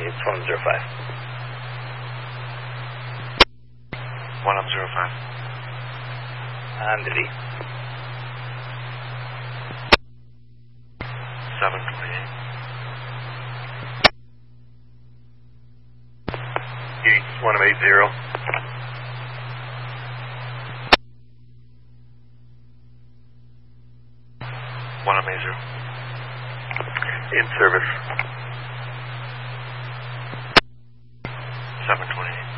It's 105. 105. Delete. 728. Gates 1080. One amazing. In service. 728.